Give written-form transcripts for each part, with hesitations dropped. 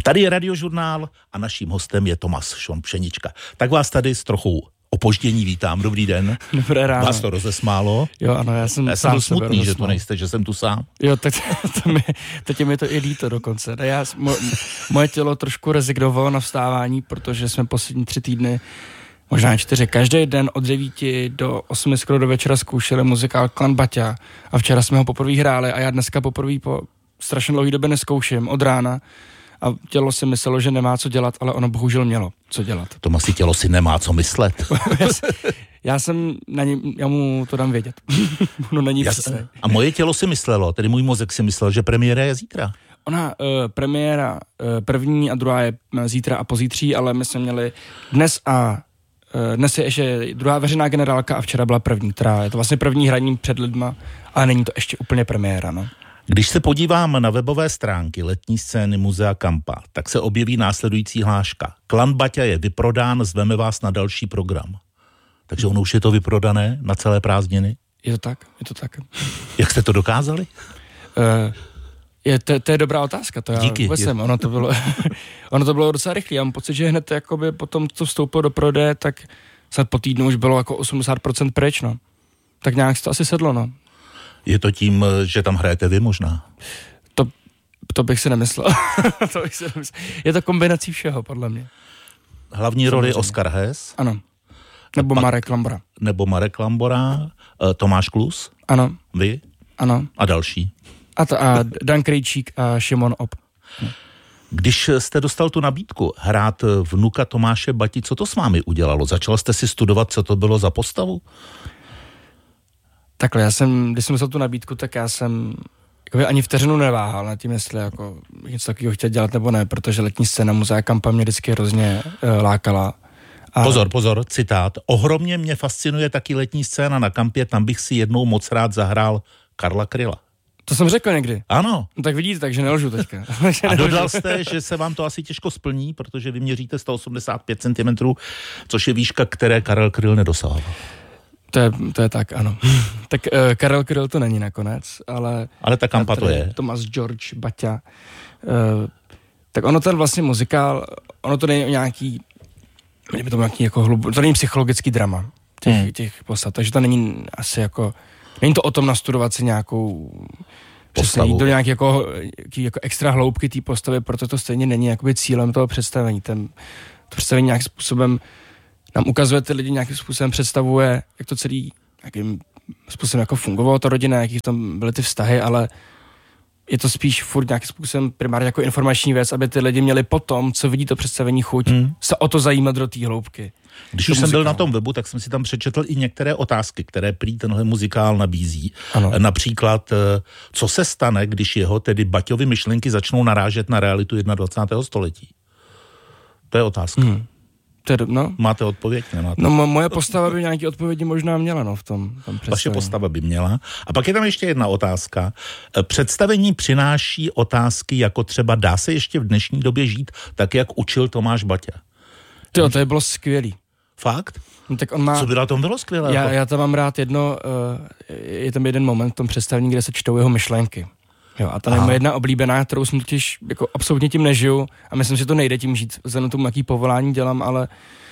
Tady je Radiožurnál a naším hostem je Tomas Šon Pšenička. Tak vás tady s trochou opoždění vítám. Dobrý den. Dobré ráno. Vás to rozesmálo? Jo, ano, já jsem byl smutný, že tu nejste, že jsem tu sám. Jo, tak teď mi to i líto dokonce. Moje tělo trošku rezignovalo na vstávání, protože jsme poslední 3 týdny, možná 4, každý den od 9 do 8 skoro do večera zkoušeli muzikál Klan Baťa a včera jsme ho poprvé hráli a já dneska poprvé po strašně dlouhé době neskouším od rána. A tělo si myslelo, že nemá co dělat, ale ono bohužel mělo co dělat. Tomasi, tělo si nemá co myslet. Já mu to dám vědět. No není přesný. A moje tělo si myslelo, tedy můj mozek si myslel, že premiéra je zítra. Ona, premiéra první a druhá je zítra a pozítří, ale my jsme měli dnes je ještě druhá veřejná generálka a včera byla první, která je to vlastně první hraní před lidma, ale není to ještě úplně premiéra, no. Když se podívám na webové stránky letní scény Muzea Kampa, tak se objeví následující hláška. Klan Baťa je vyprodán, zveme vás na další program. Takže ono už je to vyprodané na celé prázdniny? Je to tak. Jak jste to dokázali? To je dobrá otázka, to já díky. Vůbec jsem. Ono to bylo docela rychlé. Já mám pocit, že hned jakoby potom, co vstoupilo do prodeje, tak snad po týdnu už bylo jako 80% pryč, no. Tak nějak se to asi sedlo, no. Je to tím, že tam hrajete vy možná? To bych si nemyslel. Je to kombinací všeho, podle mě. Hlavní roli Oskar Hess? Ano. Nebo Marek Lambora. Tomáš Klus? Ano. Vy? Ano. A další? A Dan Krejčík a Šimon Ob. Když jste dostal tu nabídku hrát vnuka Tomáše Bati, co to s vámi udělalo? Začal jste si studovat, co to bylo za postavu? Takhle, když jsem dostal tu nabídku, tak já jsem ani vteřinu neváhal nad tím, jestli jako něco takového chtěl dělat nebo ne, protože letní scéna Muzea Kampa mě vždycky hrozně lákala. Pozor, citát. Ohromně mě fascinuje taky letní scéna na Kampě, tam bych si jednou moc rád zahrál Karla Kryla. To jsem řekl někdy. Ano. No tak vidíte, takže nelžu teďka. A dodal jste, že se vám to asi těžko splní, protože vy měříte 185 cm, což je výška, které Karel Kryl nedosahoval. To je tak, ano. Tak Karel Kryl to není nakonec, ale ta Kampa to je. Thomas George Baťa. Tak ono ten vlastně muzikál, ono to není nějaký, to není psychologický drama těch postav, takže to není asi jako, není to o tom nastudovat si nějakou postavu. Do nějaké jako extra hloubky té postavy, proto to stejně není jakoby cílem toho představení. To představení nějakým způsobem nám ukazuje, ty lidi nějakým způsobem představuje, jak to celý, jakým způsobem jako fungovalo ta rodina, jaký tam byly ty vztahy, ale je to spíš furt nějakým způsobem primárně jako informační věc, aby ty lidi měli potom, co vidí to představení chuť, se o to zajímat do té hloubky. Když už jsem byl na tom webu, tak jsem si tam přečetl i některé otázky, které prý tenhle muzikál nabízí. Ano. Například, co se stane, když jeho, tedy Baťovy myšlenky začnou narážet na realitu 21. století? To je otázka. Máte odpověď? Nemáte? No moje postava by nějaké odpovědi možná měla, no, v tom představení. Vaše postava by měla. A pak je tam ještě jedna otázka. Představení přináší otázky, jako třeba dá se ještě v dnešní době žít tak, jak učil Tomáš Baťa? To je bylo skvělý. Fakt? No, tak on má... Co by na tom bylo skvělé? Já tam mám rád je tam jeden moment v tom představení, kde se čtou jeho myšlenky. Jo, a ta je moje jedna oblíbená, kterou jsem totiž jako absolutně tím nežiju a myslím, že to nejde tím žít, vzhledem tomu, jaký povolání dělám, ale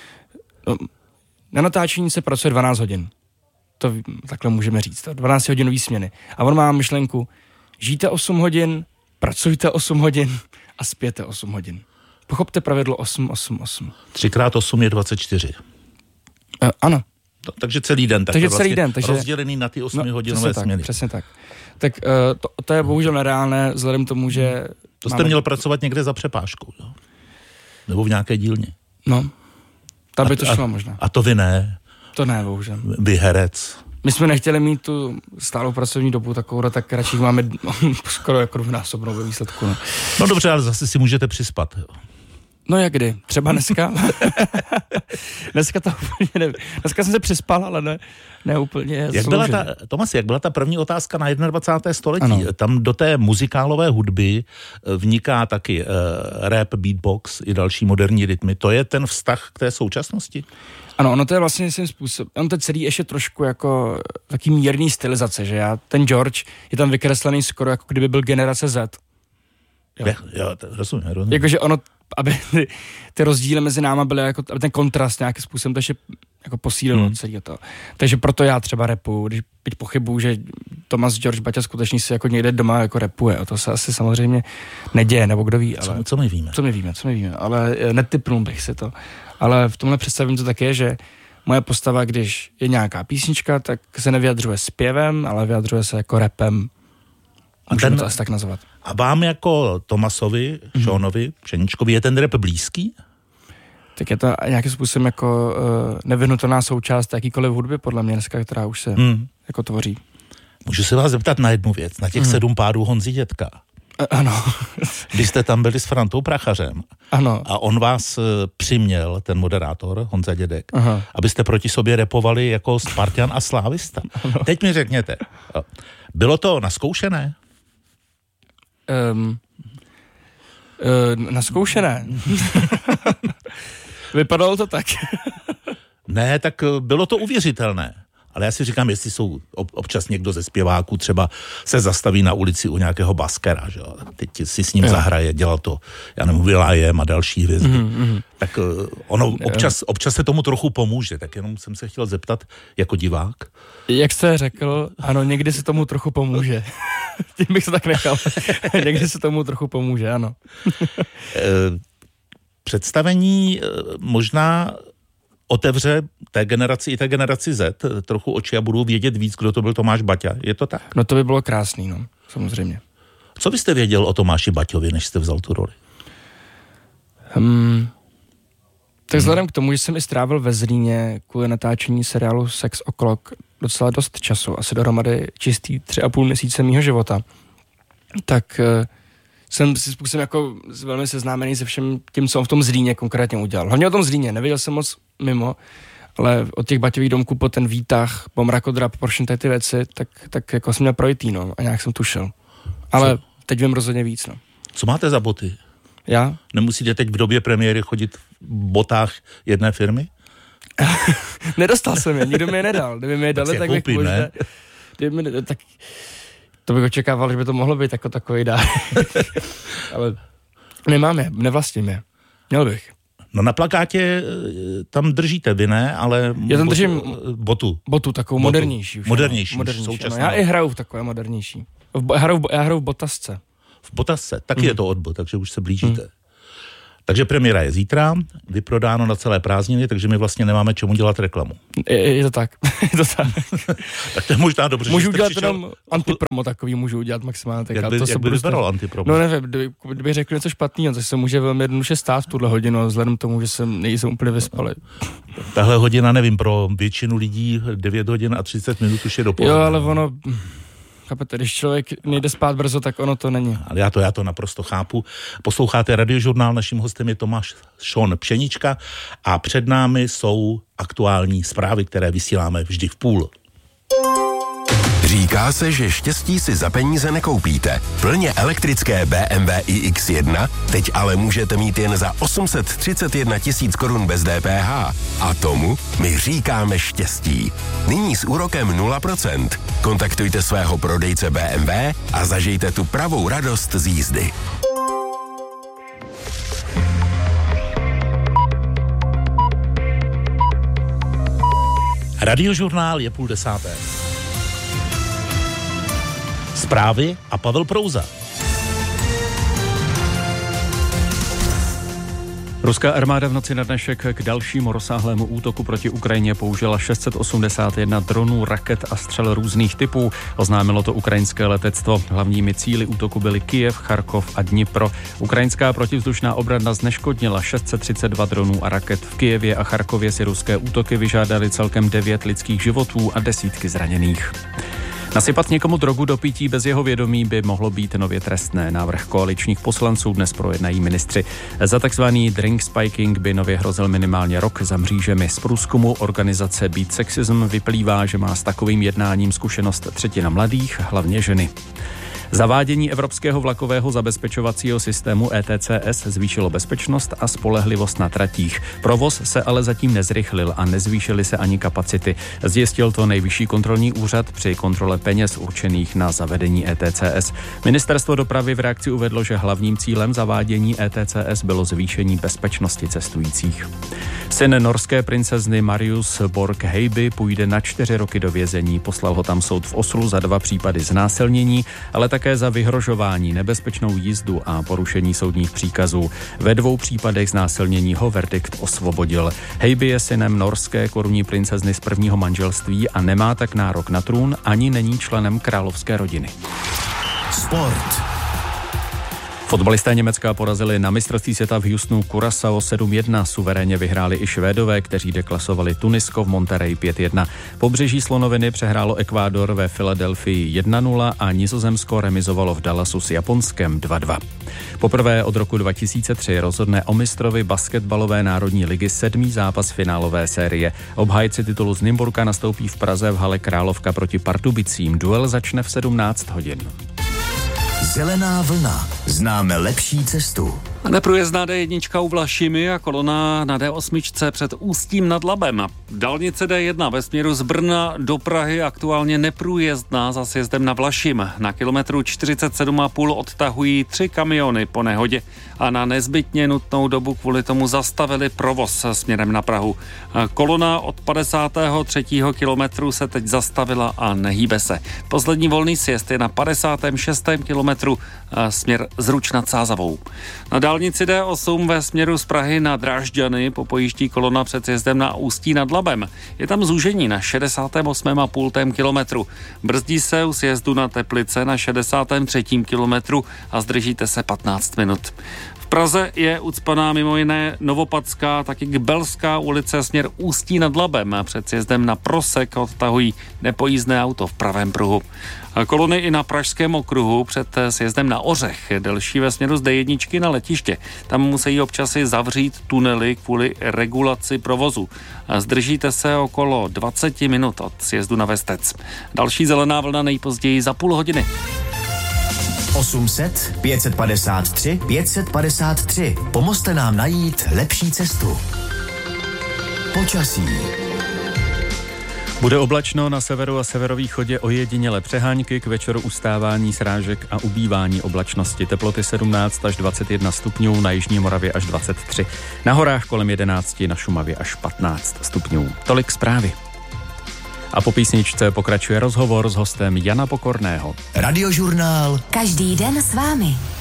na natáčení se pracuje 12 hodin. To takhle můžeme říct, 12-hodinový směny. A on má myšlenku, žijte 8 hodin, pracujte 8 hodin a spěte 8 hodin. Pochopte pravidlo 8-8-8. 3x8 je 24. Ano. Takže celý den. Takže celý den. Rozdělený na ty 8hodinové směny. Přesně tak. Tak to je bohužel nereálné, vzhledem tomu, že... To jste měl pracovat někde za přepážkou, jo? Nebo v nějaké dílně. No, tam by to šlo možná. A to vy ne? To ne, bohužel. Vy herec. My jsme nechtěli mít tu stálou pracovní dobu takovou, tak radši máme skoro jako násobnou ve výsledku. No dobře, ale zase si můžete přispat, jo. No jak kdy? Třeba dneska? Dneska to úplně nevím. Dneska jsem se přispal, ale ne úplně. Tomasi, jak byla ta první otázka na 21. století? Ano. Tam do té muzikálové hudby vniká taky rap, beatbox i další moderní rytmy. To je ten vztah k té současnosti? Ano, ono to je vlastně svým způsobem. On to celý ještě trošku jako taký mírný stylizace, že ten George je tam vykreslený skoro jako kdyby byl generace Z. Jo, rozumím. Jakože ono, aby ty rozdíly mezi náma byly jako, aby ten kontrast nějakým způsobem to ještě jako posílilo celé to. Takže proto já třeba rapuju, když pochybuju, že Thomas George Baťa skutečně si jako někde doma jako rapuje. To se asi samozřejmě neděje, nebo kdo ví. Ale co my víme? Co my víme, ale netipnul bych si to. Ale v tomhle představím to tak je, že moje postava, když je nějaká písnička, tak se nevyjadřuje zpěvem, ale vyjadřuje se jako rapem. Můžeme to asi tak nazvat. A vám jako Tomasovi, Seanovi, Pšeničkovi je ten rap blízký? Tak je to nějakým způsobem jako nevyhnutelná součást jakýkoliv hudby, podle mě dneska, která už se jako tvoří. Můžu se vás zeptat na jednu věc, na těch 7 pádů Honzy Dětka. Ano. Když jste tam byli s Frantou Prachařem a on vás přiměl, ten moderátor Honza Dědek, abyste proti sobě repovali jako Spartan a Slávista. Teď mi řekněte, bylo to naskoušené? Naskoušené. Vypadalo to tak. Ne, tak bylo to uvěřitelné. Ale já si říkám, jestli jsou občas někdo ze zpěváků třeba se zastaví na ulici u nějakého baskera, že jo. Teď si s ním zahraje, dělal to, já nevím, Will.i.am a další hvězdy. Tak ono občas se tomu trochu pomůže, tak jenom jsem se chtěl zeptat jako divák. Jak jste řekl, ano, někdy se tomu trochu pomůže. Tím bych se tak nechal. Někdy se tomu trochu pomůže, ano. Představení možná otevře té generaci Z trochu oči a budou vědět víc, kdo to byl Tomáš Baťa. Je to tak? No to by bylo krásný, no, samozřejmě. Co byste věděl o Tomáši Baťovi, než jste vzal tu roli? Tak vzhledem k tomu, že jsem i strávil ve Zlíně kvůli natáčení seriálu Sex O'Clock docela dost času, asi dohromady čistý 3,5 měsíce mýho života, tak jsem si způsobem jako velmi seznámený se všem tím, co on v tom Zlíně konkrétně udělal. Hlavně o tom Zlíně, neviděl jsem moc mimo, ale od těch Baťových domků po ten výtah, po mrakodrap, po všechny ty věci, tak jako jsem měl projitý, no, a nějak jsem tušil. Ale teď vím rozhodně víc, no. Co máte za boty? Já? Nemusíte teď v době premiéry chodit v botách jedné firmy? Nedostal jsem je, nikdo mi je nedal. Kdyby mi je dali, tak bych možná... Tak to bych očekával, že by to mohlo být jako takový dár. Ale nemám je, nevlastním je. Měl bych. No na plakátě tam držíte vy, ne? Ale já tam držím botu, takovou modernější. Modernější, současnou. Já i hraju v takové modernější. Já hraju v botasce. V botasce, taky je to odbot, takže už se blížíte. Takže premiéra je zítra, vyprodáno na celé prázdniny, takže my vlastně nemáme čemu dělat reklamu. Je to tak. Tak to je možná dobře. Můžu udělat jenom antipromo takový, můžu udělat maximálně. Jak by vypadalo antipromo? No nevím, kdybych řekl něco špatného, to se může velmi jednoduše stát v tuhle hodinu, vzhledem k tomu, že nejsem úplně vyspalý. Tahle hodina, nevím, pro většinu lidí 9 hodin a 30 minut už je dopoledne. Jo, ale ono... Chápete, když člověk nejde spát brzo, tak ono to není. Ale já to naprosto chápu. Posloucháte Radiožurnál, naším hostem je Tomáš Sean Pšenička a před námi jsou aktuální zprávy, které vysíláme vždy v půl. Říká se, že štěstí si za peníze nekoupíte. Plně elektrické BMW iX1 teď ale můžete mít jen za 831 000 korun bez DPH. A tomu my říkáme štěstí. Nyní s úrokem 0%. Kontaktujte svého prodejce BMW a zažijte tu pravou radost z jízdy. Radiožurnál je 9:30. Zprávy a Pavel Prouza. Ruská armáda v noci na dnešek k dalšímu rozsáhlému útoku proti Ukrajině použila 681 dronů, raket a střel různých typů. Oznámilo to ukrajinské letectvo. Hlavními cíli útoku byly Kyjev, Charkov a Dnipro. Ukrajinská protivzdušná obrana zneškodnila 632 dronů a raket. V Kyjevě a Charkově si ruské útoky vyžádaly celkem 9 lidských životů a desítky zraněných. Nasypat někomu drogu do pití bez jeho vědomí by mohlo být nově trestné. Návrh koaličních poslanců dnes projednají ministři. Za takzvaný drink spiking by nově hrozil minimálně rok za mřížemi. Z průzkumu organizace Beat Sexism vyplývá, že má s takovým jednáním zkušenost 1/3 mladých, hlavně ženy. Zavádění evropského vlakového zabezpečovacího systému ETCS zvýšilo bezpečnost a spolehlivost na tratích. Provoz se ale zatím nezrychlil a nezvýšily se ani kapacity. Zjistil to Nejvyšší kontrolní úřad při kontrole peněz určených na zavedení ETCS. Ministerstvo dopravy v reakci uvedlo, že hlavním cílem zavádění ETCS bylo zvýšení bezpečnosti cestujících. Syn norské princezny Marius Borg Heiby půjde na 4 roky do vězení. Poslal ho tam soud v Oslu za 2 případy znásilnění, ale také za vyhrožování, nebezpečnou jízdu a porušení soudních příkazů. Ve 2 případech znásilnění ho verdikt osvobodil. Heiby je synem norské korunní princezny z prvního manželství a nemá tak nárok na trůn, ani není členem královské rodiny. Sport. Fotbalisté Německa porazili na mistrovství světa v Houstonu Curaçao 7-1. Suverénně vyhráli i Švédové, kteří deklasovali Tunisko v Monterey 5-1. Pobřeží slonoviny přehrálo Ekvádor ve Filadelfii 1-0 a Nizozemsko remizovalo v Dallasu s Japonskem 2-2. Poprvé od roku 2003 rozhodne o mistrovi basketbalové národní ligy 7. zápas finálové série. Obhájci titulu z Nymburka nastoupí v Praze v hale Královka proti Pardubicím. Duel začne v 17 hodin. Zelená vlna. Známe lepší cestu. Neprůjezdná D1 u Vlašimi a kolona na D8 před Ústím nad Labem. Dálnice D1 ve směru z Brna do Prahy aktuálně neprůjezdná za sjezdem na Vlašim. Na kilometru 47,5 odtahují 3 kamiony po nehodě a na nezbytně nutnou dobu kvůli tomu zastavili provoz směrem na Prahu. Kolona od 53. kilometru se teď zastavila a nehýbe se. Poslední volný sjezd je na 56. kilometru směr Zruč nad Sázavou. Na dálnici D8 ve směru z Prahy na Drážďany popojíždí kolona před sjezdem na Ústí nad Labem. Je tam zúžení na 68,5 kilometru. Brzdí se u sjezdu na Teplice na 63. kilometru a zdržíte se 15 minut. V Praze je ucpaná mimo jiné Novopadská, taky Gbelská ulice směr Ústí nad Labem. Před sjezdem na Prosek odtahují nepojízdné auto v pravém pruhu. Kolony i na Pražském okruhu před sjezdem na Ořech, delší ve směru z D1 na letiště. Tam musí občas zavřít tunely kvůli regulaci provozu. Zdržíte se okolo 20 minut od sjezdu na Vestec. Další zelená vlna nejpozději za půl hodiny. 800 553 553. Pomozte nám najít lepší cestu. Počasí. Bude oblačno, na severu a severovýchodě ojediněle přehánky, k večeru ustávání srážek a ubývání oblačnosti. Teploty 17 až 21 stupňů, na jižní Moravě až 23. Na horách kolem 11, na Šumavě až 15 stupňů. Tolik zprávy. A po písničce pokračuje rozhovor s hostem Jana Pokorného. Radiožurnál. Každý den s vámi.